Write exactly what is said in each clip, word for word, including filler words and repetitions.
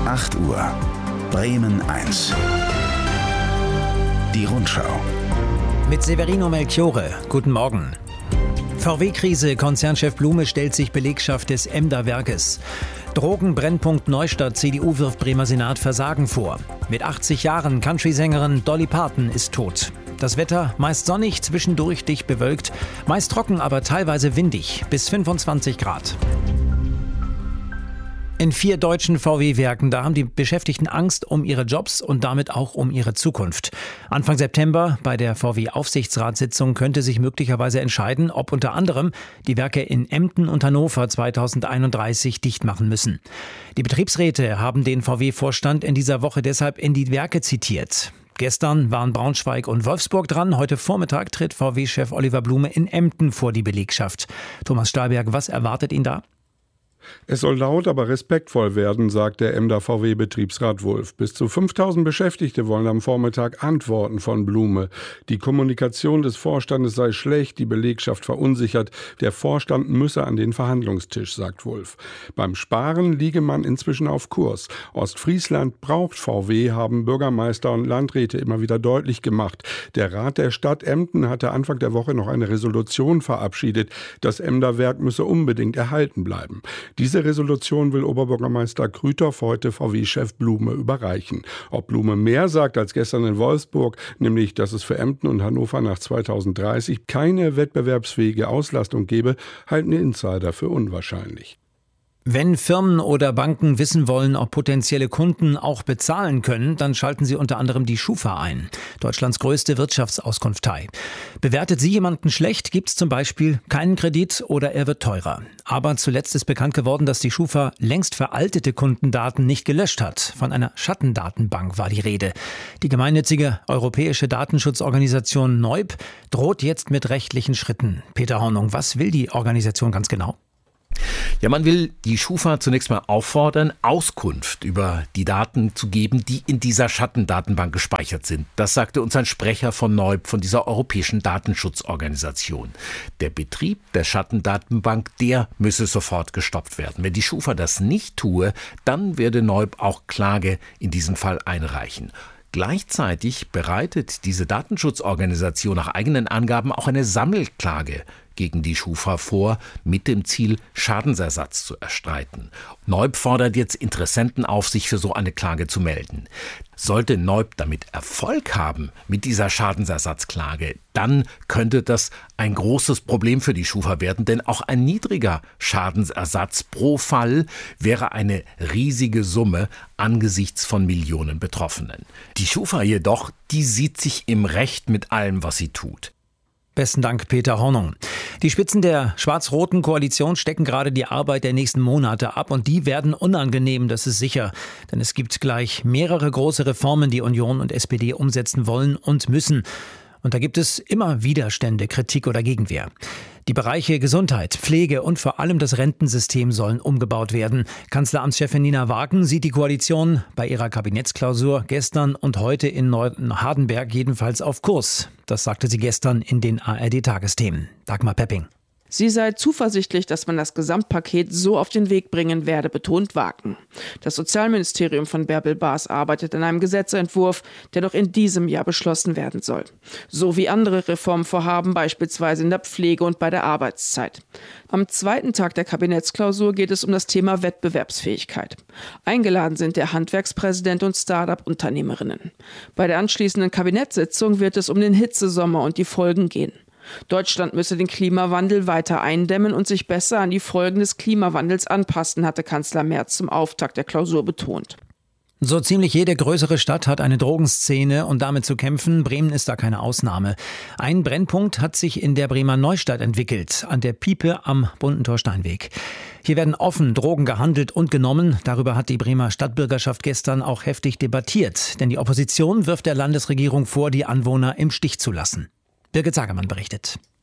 acht Uhr. Bremen eins. Die Rundschau. Mit Severino Melchiore. Guten Morgen. V W-Krise. Konzernchef Blume stellt sich Belegschaft des Emder-Werkes. Drogenbrennpunkt Neustadt. C D U wirft Bremer Senat Versagen vor. Mit achtzig Jahren Country-Sängerin Dolly Parton ist tot. Das Wetter meist sonnig, zwischendurch dicht bewölkt. Meist trocken, aber teilweise windig. Bis fünfundzwanzig Grad. In vier deutschen V W-Werken, da haben die Beschäftigten Angst um ihre Jobs und damit auch um ihre Zukunft. Anfang September bei der V W-Aufsichtsratssitzung könnte sich möglicherweise entscheiden, ob unter anderem die Werke in Emden und Hannover zweitausendeinunddreißig dicht machen müssen. Die Betriebsräte haben den V W-Vorstand in dieser Woche deshalb in die Werke zitiert. Gestern waren Braunschweig und Wolfsburg dran. Heute Vormittag tritt V W-Chef Oliver Blume in Emden vor die Belegschaft. Thomas Stahlberg, was erwartet ihn da? Es soll laut, aber respektvoll werden, sagt der Emder V W-Betriebsrat Wulff. Bis zu fünftausend Beschäftigte wollen am Vormittag Antworten von Blume. Die Kommunikation des Vorstandes sei schlecht, die Belegschaft verunsichert. Der Vorstand müsse an den Verhandlungstisch, sagt Wulff. Beim Sparen liege man inzwischen auf Kurs. Ostfriesland braucht V W, haben Bürgermeister und Landräte immer wieder deutlich gemacht. Der Rat der Stadt Emden hatte Anfang der Woche noch eine Resolution verabschiedet. Das Emder Werk müsse unbedingt erhalten bleiben. Diese Resolution will Oberbürgermeister Krüthoff heute V W-Chef Blume überreichen. Ob Blume mehr sagt als gestern in Wolfsburg, nämlich dass es für Emden und Hannover nach zweitausenddreißig keine wettbewerbsfähige Auslastung gebe, halten Insider für unwahrscheinlich. Wenn Firmen oder Banken wissen wollen, ob potenzielle Kunden auch bezahlen können, dann schalten sie unter anderem die Schufa ein, Deutschlands größte Wirtschaftsauskunftei. Bewertet sie jemanden schlecht, gibt es zum Beispiel keinen Kredit oder er wird teurer. Aber zuletzt ist bekannt geworden, dass die Schufa längst veraltete Kundendaten nicht gelöscht hat. Von einer Schattendatenbank war die Rede. Die gemeinnützige europäische Datenschutzorganisation Neub droht jetzt mit rechtlichen Schritten. Peter Hornung, was will die Organisation ganz genau? Ja, man will die Schufa zunächst mal auffordern, Auskunft über die Daten zu geben, die in dieser Schattendatenbank gespeichert sind. Das sagte uns ein Sprecher von Neub, von dieser europäischen Datenschutzorganisation. Der Betrieb der Schattendatenbank, der müsse sofort gestoppt werden. Wenn die Schufa das nicht tue, dann werde Neub auch Klage in diesem Fall einreichen. Gleichzeitig bereitet diese Datenschutzorganisation nach eigenen Angaben auch eine Sammelklage gegen die Schufa vor, mit dem Ziel, Schadensersatz zu erstreiten. Neub fordert jetzt Interessenten auf, sich für so eine Klage zu melden. Sollte Neub damit Erfolg haben mit dieser Schadensersatzklage, dann könnte das ein großes Problem für die Schufa werden, denn auch ein niedriger Schadensersatz pro Fall wäre eine riesige Summe angesichts von Millionen Betroffenen. Die Schufa jedoch, die sieht sich im Recht mit allem, was sie tut. Besten Dank, Peter Hornung. Die Spitzen der schwarz-roten Koalition stecken gerade die Arbeit der nächsten Monate ab und die werden unangenehm, das ist sicher. Denn es gibt gleich mehrere große Reformen, die Union und S P D umsetzen wollen und müssen. Und da gibt es immer Widerstände, Kritik oder Gegenwehr. Die Bereiche Gesundheit, Pflege und vor allem das Rentensystem sollen umgebaut werden. Kanzleramtschefin Nina Wagen sieht die Koalition bei ihrer Kabinettsklausur gestern und heute in Neu-Hardenberg jedenfalls auf Kurs. Das sagte sie gestern in den A R D-Tagesthemen. Dagmar Pepping. Sie sei zuversichtlich, dass man das Gesamtpaket so auf den Weg bringen werde, betont Wagen. Das Sozialministerium von Bärbel Baas arbeitet an einem Gesetzentwurf, der noch in diesem Jahr beschlossen werden soll. So wie andere Reformvorhaben, beispielsweise in der Pflege und bei der Arbeitszeit. Am zweiten Tag der Kabinettsklausur geht es um das Thema Wettbewerbsfähigkeit. Eingeladen sind der Handwerkspräsident und Start-up-Unternehmerinnen. Bei der anschließenden Kabinettssitzung wird es um den Hitzesommer und die Folgen gehen. Deutschland müsse den Klimawandel weiter eindämmen und sich besser an die Folgen des Klimawandels anpassen, hatte Kanzler Merz zum Auftakt der Klausur betont. So ziemlich jede größere Stadt hat eine Drogenszene und damit zu kämpfen. Bremen ist da keine Ausnahme. Ein Brennpunkt hat sich in der Bremer Neustadt entwickelt, an der Piepe am Bundentor-Steinweg. Hier werden offen Drogen gehandelt und genommen. Darüber hat die Bremer Stadtbürgerschaft gestern auch heftig debattiert. Denn die Opposition wirft der Landesregierung vor, die Anwohner im Stich zu lassen. Birgit Sagermann berichtet.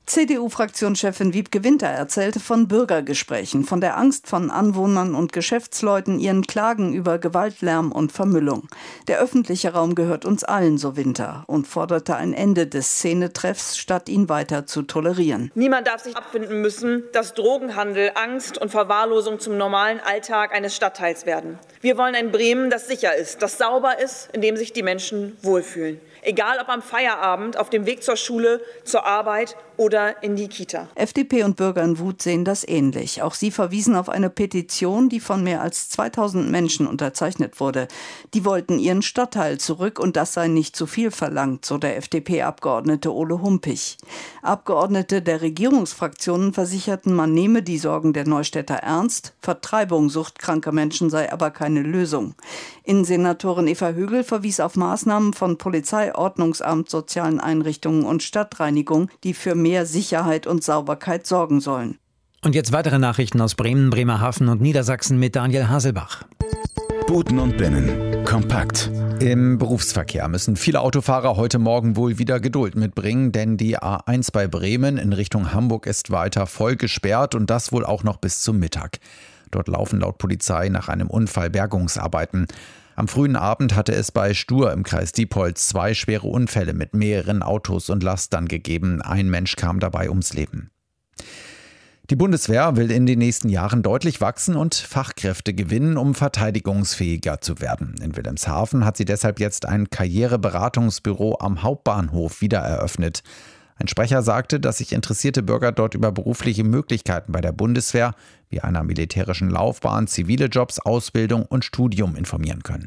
C D U-Fraktionschefin Wiebke Winter erzählte von Bürgergesprächen, von der Angst von Anwohnern und Geschäftsleuten, ihren Klagen über Gewalt, Lärm und Vermüllung. Der öffentliche Raum gehört uns allen, so Winter, und forderte ein Ende des Szenetreffs, statt ihn weiter zu tolerieren. Niemand darf sich abfinden müssen, dass Drogenhandel, Angst und Verwahrlosung zum normalen Alltag eines Stadtteils werden. Wir wollen ein Bremen, das sicher ist, das sauber ist, in dem sich die Menschen wohlfühlen. Egal ob am Feierabend, auf dem Weg zur Schule, zur Arbeit oder in die Kita. F D P und Bürger in Wut sehen das ähnlich. Auch sie verwiesen auf eine Petition, die von mehr als zweitausend Menschen unterzeichnet wurde. Die wollten ihren Stadtteil zurück und das sei nicht zu viel verlangt, so der F D P-Abgeordnete Ole Humpich. Abgeordnete der Regierungsfraktionen versicherten, man nehme die Sorgen der Neustädter ernst. Vertreibung suchtkranker Menschen sei aber keine Lösung. Innensenatorin Eva Högel verwies auf Maßnahmen von Polizei, Ordnungsamt, sozialen Einrichtungen und Stadtreinigung, die für mehr Sicherheit und Sauberkeit sorgen sollen. Und jetzt weitere Nachrichten aus Bremen, Bremerhaven und Niedersachsen mit Daniel Haselbach. Buten und Binnen. Kompakt. Im Berufsverkehr müssen viele Autofahrer heute Morgen wohl wieder Geduld mitbringen, denn die A eins bei Bremen in Richtung Hamburg ist weiter voll gesperrt und das wohl auch noch bis zum Mittag. Dort laufen laut Polizei nach einem Unfall Bergungsarbeiten. Am frühen Abend hatte es bei Stur im Kreis Diepholz zwei schwere Unfälle mit mehreren Autos und Lastern gegeben. Ein Mensch kam dabei ums Leben. Die Bundeswehr will in den nächsten Jahren deutlich wachsen und Fachkräfte gewinnen, um verteidigungsfähiger zu werden. In Wilhelmshaven hat sie deshalb jetzt ein Karriereberatungsbüro am Hauptbahnhof wieder eröffnet. Ein Sprecher sagte, dass sich interessierte Bürger dort über berufliche Möglichkeiten bei der Bundeswehr, wie einer militärischen Laufbahn, zivile Jobs, Ausbildung und Studium informieren können.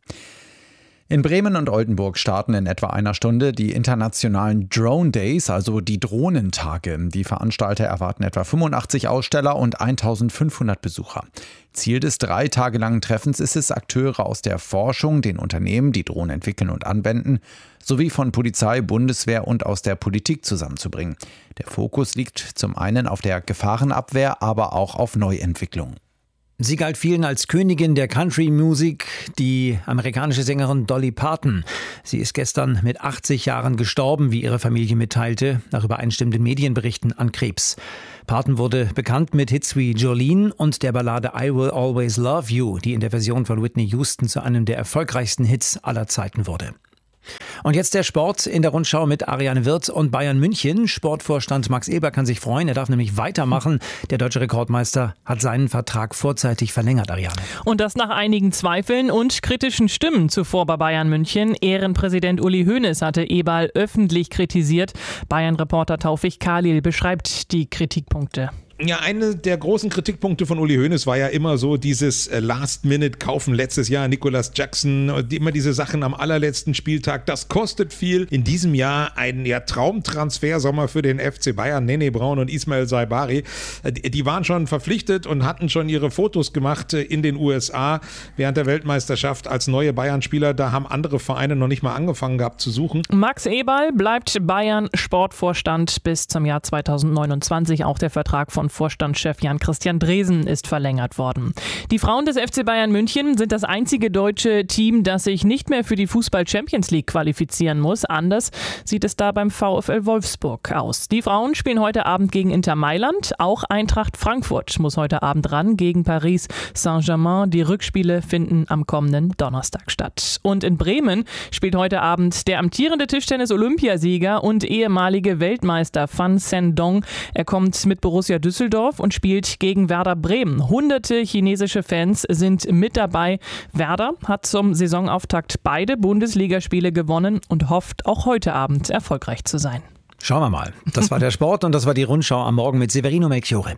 In Bremen und Oldenburg starten in etwa einer Stunde die internationalen Drone Days, also die Drohnentage. Die Veranstalter erwarten etwa fünfundachtzig Aussteller und eintausendfünfhundert Besucher. Ziel des drei Tage langen Treffens ist es, Akteure aus der Forschung, den Unternehmen, die Drohnen entwickeln und anwenden, sowie von Polizei, Bundeswehr und aus der Politik zusammenzubringen. Der Fokus liegt zum einen auf der Gefahrenabwehr, aber auch auf Neuentwicklung. Sie galt vielen als Königin der Country-Musik, die amerikanische Sängerin Dolly Parton. Sie ist gestern mit achtzig Jahren gestorben, wie ihre Familie mitteilte, nach übereinstimmenden Medienberichten an Krebs. Parton wurde bekannt mit Hits wie Jolene und der Ballade I Will Always Love You, die in der Version von Whitney Houston zu einem der erfolgreichsten Hits aller Zeiten wurde. Und jetzt der Sport in der Rundschau mit Ariane Wirth und Bayern München. Sportvorstand Max Eber kann sich freuen, er darf nämlich weitermachen. Der deutsche Rekordmeister hat seinen Vertrag vorzeitig verlängert, Ariane. Und das nach einigen Zweifeln und kritischen Stimmen zuvor bei Bayern München. Ehrenpräsident Uli Hoeneß hatte Eberl öffentlich kritisiert. Bayern-Reporter Taufik Khalil beschreibt die Kritikpunkte. Ja, eine der großen Kritikpunkte von Uli Hoeneß war ja immer so dieses Last-Minute-Kaufen letztes Jahr, Nicolas Jackson, immer diese Sachen am allerletzten Spieltag, das kostet viel. In diesem Jahr ein ja, Traumtransfersommer für den F C Bayern, Nene Braun und Ismail Saibari. Die waren schon verpflichtet und hatten schon ihre Fotos gemacht in den U S A während der Weltmeisterschaft als neue Bayern-Spieler. Da haben andere Vereine noch nicht mal angefangen gehabt zu suchen. Max Eberl bleibt Bayern-Sportvorstand bis zum Jahr zweitausendneunundzwanzig. Auch der Vertrag von Vorstandschef Jan-Christian Dresen ist verlängert worden. Die Frauen des F C Bayern München sind das einzige deutsche Team, das sich nicht mehr für die Fußball-Champions League qualifizieren muss. Anders sieht es da beim VfL Wolfsburg aus. Die Frauen spielen heute Abend gegen Inter Mailand. Auch Eintracht Frankfurt muss heute Abend ran gegen Paris Saint-Germain. Die Rückspiele finden am kommenden Donnerstag statt. Und in Bremen spielt heute Abend der amtierende Tischtennis-Olympiasieger und ehemalige Weltmeister Fan Zhendong. Er kommt mit Borussia Düsseldorf und spielt gegen Werder Bremen. Hunderte chinesische Fans sind mit dabei. Werder hat zum Saisonauftakt beide Bundesligaspiele gewonnen und hofft auch heute Abend erfolgreich zu sein. Schauen wir mal. Das war der Sport und das war die Rundschau am Morgen mit Severino Melchiore.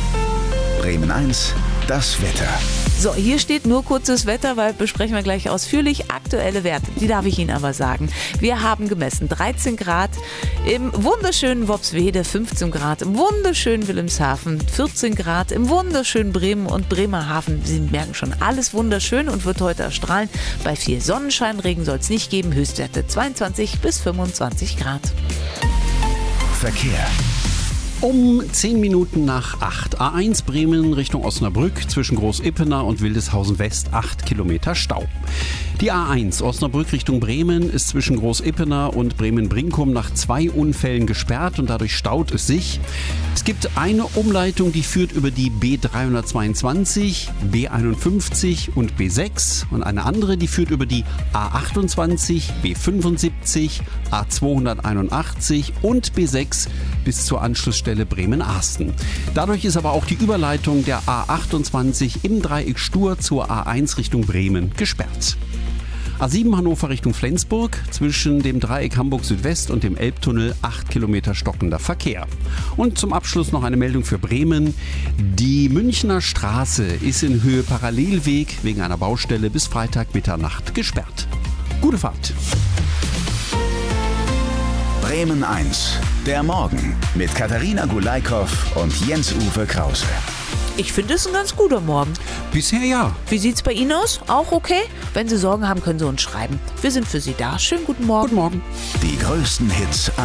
Bremen eins, das Wetter. So, hier steht nur kurzes Wetter, weil besprechen wir gleich ausführlich aktuelle Werte. Die darf ich Ihnen aber sagen. Wir haben gemessen dreizehn Grad im wunderschönen Worpswede, fünfzehn Grad im wunderschönen Wilhelmshaven, vierzehn Grad im wunderschönen Bremen und Bremerhaven. Sie merken schon, alles wunderschön und wird heute erstrahlen. Bei viel Sonnenschein, Regen soll es nicht geben, Höchstwerte zweiundzwanzig bis fünfundzwanzig Grad. Verkehr. Um zehn Minuten nach acht. A eins Bremen Richtung Osnabrück zwischen Groß-Ippener und Wildeshausen West acht Kilometer Stau. Die A eins Osnabrück Richtung Bremen ist zwischen Groß-Ippener und Bremen-Brinkum nach zwei Unfällen gesperrt und dadurch staut es sich. Es gibt eine Umleitung, die führt über die B dreihundertzweiundzwanzig, B einundfünfzig und B sechs und eine andere, die führt über die A achtundzwanzig, B fünfundsiebzig, A zweihunderteinundachtzig und B sechs bis zur Anschlussstelle Bremen-Arsten. Dadurch ist aber auch die Überleitung der A achtundzwanzig im Dreieck Stur zur A eins Richtung Bremen gesperrt. A sieben Hannover Richtung Flensburg, zwischen dem Dreieck Hamburg Südwest und dem Elbtunnel acht Kilometer stockender Verkehr. Und zum Abschluss noch eine Meldung für Bremen. Die Münchner Straße ist in Höhe Parallelweg wegen einer Baustelle bis Freitag Mitternacht gesperrt. Gute Fahrt! Bremen eins, der Morgen mit Katharina Gulaikow und Jens-Uwe Krause. Ich finde es ein ganz guter Morgen. Bisher ja. Wie sieht's bei Ihnen aus? Auch okay? Wenn Sie Sorgen haben, können Sie uns schreiben. Wir sind für Sie da. Schönen guten Morgen. Guten Morgen. Die größten Hits